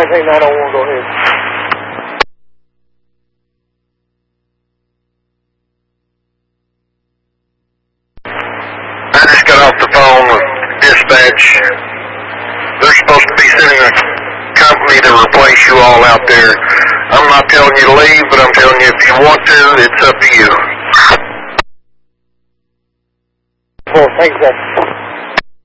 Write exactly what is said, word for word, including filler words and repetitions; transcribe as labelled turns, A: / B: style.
A: nineteen nine oh one, go ahead.
B: I just got off the phone with dispatch. They're supposed to be sending a company to replace you all out there. I'm not telling you to leave, but I'm telling you if you want to, it's up to you.
A: Well, thanks, sir.